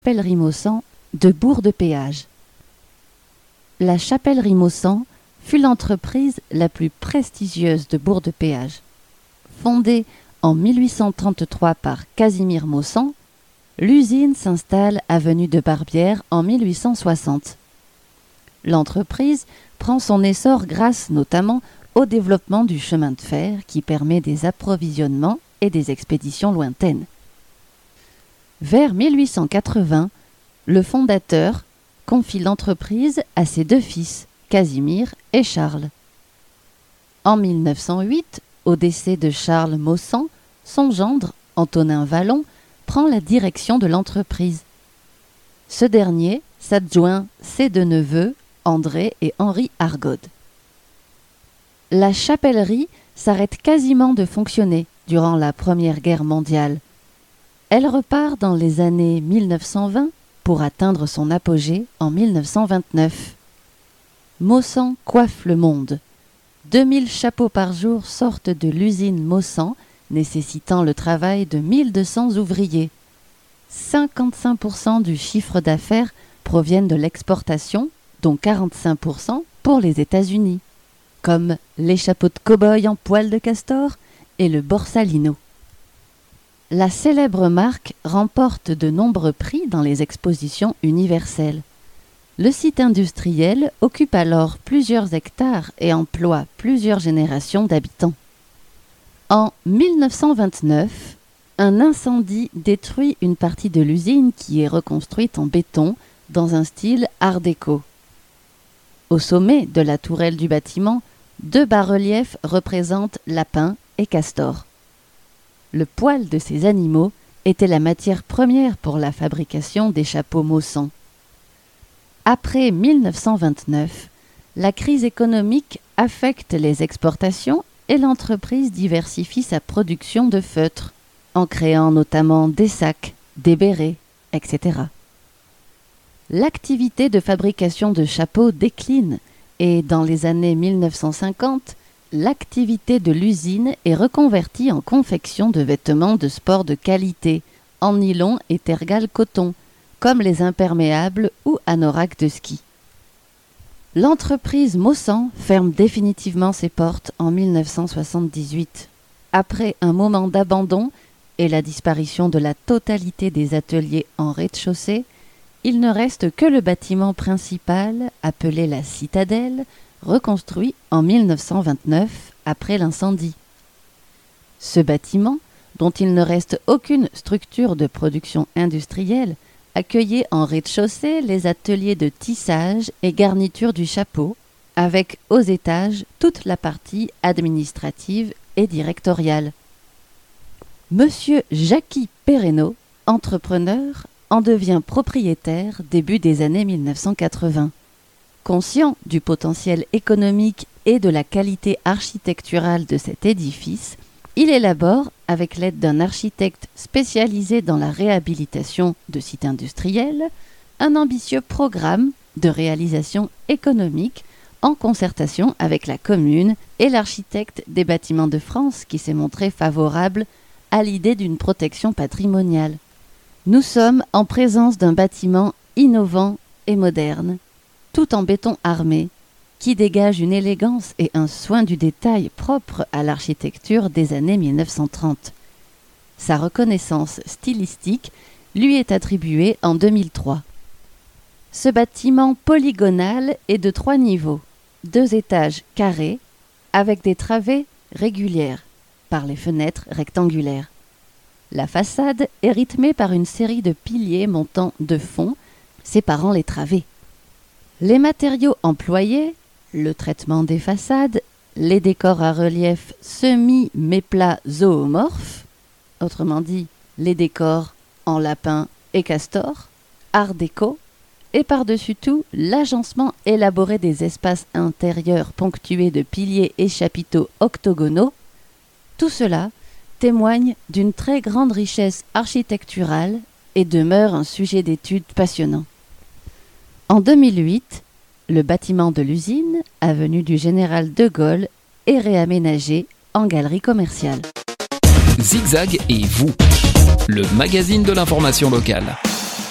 Chapellerie-Maussan de Bourg-de-Péage. La Chapellerie-Maussan fut l'entreprise la plus prestigieuse de Bourg-de-Péage. Fondée en 1833 par Casimir Maussan, l'usine s'installe avenue de Barbière en 1860. L'entreprise prend son essor grâce notamment au développement du chemin de fer qui permet des approvisionnements et des expéditions lointaines. Vers 1880, le fondateur confie l'entreprise à ses deux fils, Casimir et Charles. En 1908, au décès de Charles Maussan, son gendre, Antonin Vallon, prend la direction de l'entreprise. Ce dernier s'adjoint ses deux neveux, André et Henri Argode. La chapellerie s'arrête quasiment de fonctionner durant la Première Guerre mondiale. Elle repart dans les années 1920 pour atteindre son apogée en 1929. Maussan coiffe le monde. 2000 chapeaux par jour sortent de l'usine Maussan, nécessitant le travail de 1200 ouvriers. 55% du chiffre d'affaires proviennent de l'exportation, dont 45% pour les États-Unis, comme les chapeaux de cow-boy en poil de castor et le Borsalino. La célèbre marque remporte de nombreux prix dans les expositions universelles. Le site industriel occupe alors plusieurs hectares et emploie plusieurs générations d'habitants. En 1929, un incendie détruit une partie de l'usine qui est reconstruite en béton dans un style art déco. Au sommet de la tourelle du bâtiment, deux bas-reliefs représentent lapin et castor. Le poil de ces animaux était la matière première pour la fabrication des chapeaux Maussan. Après 1929, la crise économique affecte les exportations et l'entreprise diversifie sa production de feutres, en créant notamment des sacs, des bérets, etc. L'activité de fabrication de chapeaux décline et dans les années 1950, l'activité de l'usine est reconvertie en confection de vêtements de sport de qualité, en nylon et tergal coton, comme les imperméables ou anoraks de ski. L'entreprise Maussan ferme définitivement ses portes en 1978. Après un moment d'abandon et la disparition de la totalité des ateliers en rez-de-chaussée, il ne reste que le bâtiment principal, appelé la Citadelle, reconstruit en 1929 après l'incendie. Ce bâtiment, dont il ne reste aucune structure de production industrielle, accueillait en rez-de-chaussée les ateliers de tissage et garniture du chapeau, avec aux étages toute la partie administrative et directoriale. Monsieur Jackie Perrenot, entrepreneur, en devient propriétaire début des années 1980. Conscient du potentiel économique et de la qualité architecturale de cet édifice, il élabore, avec l'aide d'un architecte spécialisé dans la réhabilitation de sites industriels, un ambitieux programme de réalisation économique en concertation avec la commune et l'architecte des Bâtiments de France qui s'est montré favorable à l'idée d'une protection patrimoniale. Nous sommes en présence d'un bâtiment innovant et moderne, tout en béton armé, qui dégage une élégance et un soin du détail propre à l'architecture des années 1930. Sa reconnaissance stylistique lui est attribuée en 2003. Ce bâtiment polygonal est de 3 niveaux, 2 étages carrés, avec des travées régulières, par les fenêtres rectangulaires. La façade est rythmée par une série de piliers montant de fond, séparant les travées. Les matériaux employés, le traitement des façades, les décors à relief semi-méplats zoomorphes, autrement dit les décors en lapin et castor, art déco, et par-dessus tout l'agencement élaboré des espaces intérieurs ponctués de piliers et chapiteaux octogonaux, tout cela témoigne d'une très grande richesse architecturale et demeure un sujet d'étude passionnant. En 2008, le bâtiment de l'usine, avenue du Général de Gaulle, est réaménagé en galerie commerciale. Zigzag et vous, le magazine de l'information locale.